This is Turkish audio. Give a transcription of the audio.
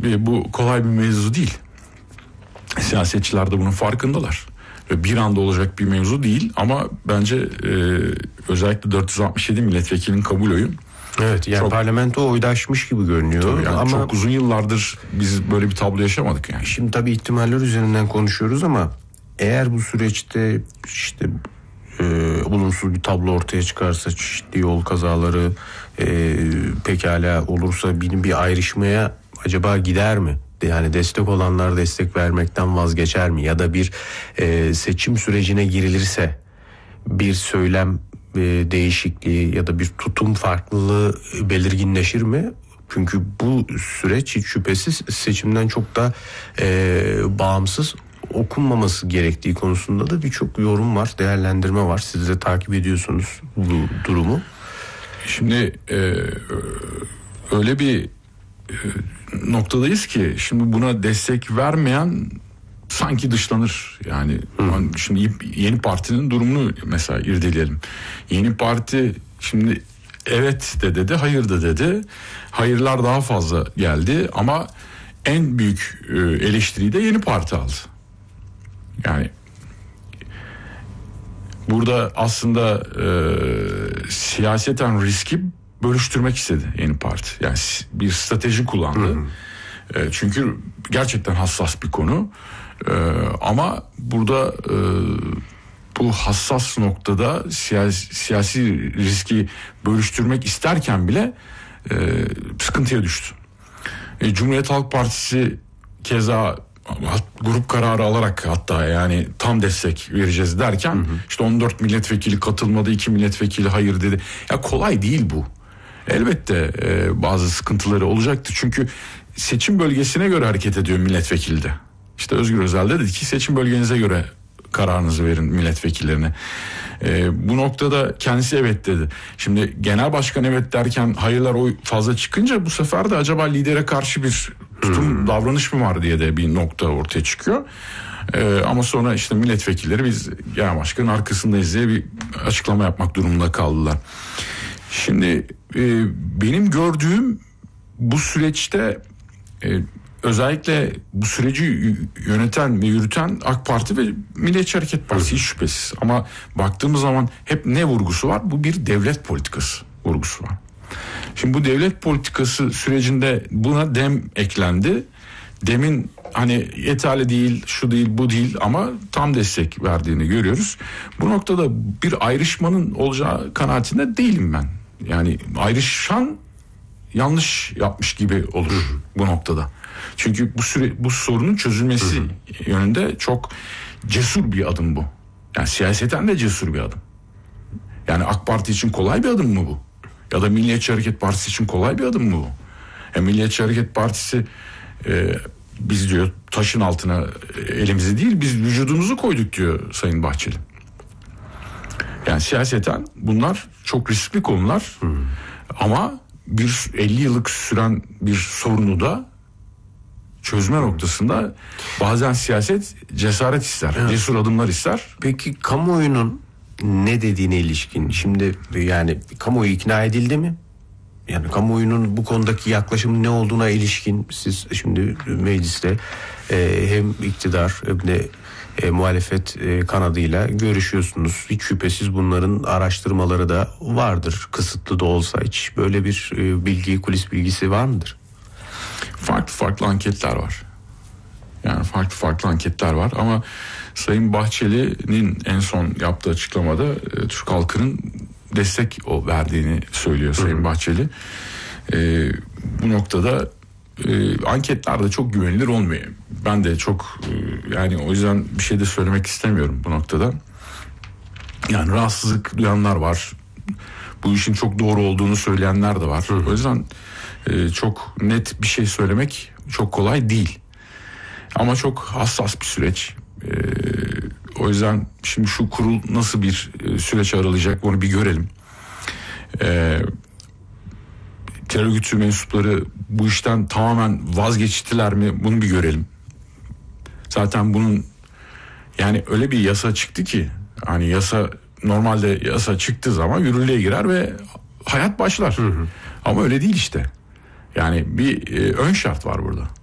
bu kolay bir mevzu değil. Siyasetçiler de bunun farkındalar. Bir anda olacak bir mevzu değil ama bence özellikle 467 milletvekilinin kabul oyu. Evet, yani parlamento oydaşmış gibi görünüyor. Yani ama çok uzun yıllardır biz böyle bir tablo yaşamadık yani. Şimdi tabii ihtimaller üzerinden konuşuyoruz ama eğer bu süreçte işte olumsuz bir tablo ortaya çıkarsa, çeşitli yol kazaları pekala olursa bir ayrışmaya acaba gider mi? Yani destek olanlar destek vermekten vazgeçer mi? Ya da bir seçim sürecine girilirse bir söylem değişikliği ya da bir tutum farklılığı belirginleşir mi? Çünkü bu süreç hiç şüphesiz seçimden çok da bağımsız okunmaması gerektiği konusunda da birçok yorum var, değerlendirme var. Siz de takip ediyorsunuz bu durumu. Şimdi öyle bir noktadayız ki şimdi buna destek vermeyen sanki dışlanır. Yani şimdi Yeni Parti'nin durumunu mesela irdeleyelim. Yeni Parti şimdi evet de dedi, hayır da dedi. Hayırlar daha fazla geldi ama en büyük eleştiriyi de Yeni Parti aldı. Yani burada aslında siyaseten riski bölüştürmek istedi Yeni Parti. Yani bir strateji kullandı. Çünkü gerçekten hassas bir konu. Ama burada bu hassas noktada siyasi riski bölüştürmek isterken bile sıkıntıya düştü. Cumhuriyet Halk Partisi keza grup kararı alarak hatta yani tam destek vereceğiz derken işte 14 milletvekili katılmadı, 2 milletvekili hayır dedi. Ya kolay değil bu. Elbette bazı sıkıntıları olacaktır. Çünkü seçim bölgesine göre hareket ediyor milletvekili de. İşte Özgür Özel dedi ki seçim bölgenize göre kararınızı verin milletvekillerine. Bu noktada kendisi evet dedi. Şimdi genel başkan evet derken hayırlar oy fazla çıkınca bu sefer de acaba lidere karşı bir tutum davranış mı var diye de bir nokta ortaya çıkıyor. Ama sonra işte milletvekilleri biz genel başkanın arkasındayız diye bir açıklama yapmak durumunda kaldılar. Şimdi benim gördüğüm bu süreçte özellikle bu süreci yöneten ve yürüten AK Parti ve Milliyetçi Hareket Partisi hiç şüphesiz. Ama baktığımız zaman hep ne vurgusu var? Bu bir devlet politikası vurgusu var. Şimdi bu devlet politikası sürecinde buna dem eklendi. Demin hani yeterli değil, şu değil, bu değil ama tam destek verdiğini görüyoruz. Bu noktada bir ayrışmanın olacağı kanaatinde değilim ben. Yani ayrışan yanlış yapmış gibi olur bu noktada. Çünkü bu sorunun çözülmesi yönünde çok cesur bir adım bu. Yani siyaseten de cesur bir adım. Yani AK Parti için kolay bir adım mı bu? Ya da Milliyetçi Hareket Partisi için kolay bir adım mı bu? Milliyetçi Hareket Partisi biz diyor taşın altına elimizi değil biz vücudumuzu koyduk diyor Sayın Bahçeli. Yani siyaseten bunlar çok riskli konular. Ama bir 50 yıllık süren bir sorunu da çözme noktasında bazen siyaset cesaret ister, cesur adımlar ister. Peki kamuoyunun ne dediğine ilişkin şimdi yani kamuoyu ikna edildi mi? Yani kamuoyunun bu konudaki yaklaşımı ne olduğuna ilişkin siz şimdi mecliste hem iktidar hem de muhalefet kanadıyla görüşüyorsunuz. Hiç şüphesiz bunların araştırmaları da vardır. Kısıtlı da olsa hiç böyle bir bilgi, kulis bilgisi var mıdır? Farklı anketler var. Yani farklı anketler var ama Sayın Bahçeli'nin en son yaptığı açıklamada Türk halkının destek verdiğini söylüyor Sayın Bahçeli. Bu noktada anketler de çok güvenilir olmuyor. Ben de çok yani o yüzden bir şey de söylemek istemiyorum bu noktada. Yani rahatsızlık duyanlar var. Bu işin çok doğru olduğunu söyleyenler de var. O yüzden çok net bir şey söylemek çok kolay değil. Ama çok hassas bir süreç. O yüzden şimdi şu kurul nasıl bir süreç aralayacak onu bir görelim. Terör örgütü mensupları bu işten tamamen vazgeçtiler mi bunu bir görelim. Zaten bunun yani öyle bir yasa çıktı ki hani yasa normalde yasa çıktığı zaman yürürlüğe girer ve hayat başlar. Ama öyle değil işte. Yani bir ön şart var burada.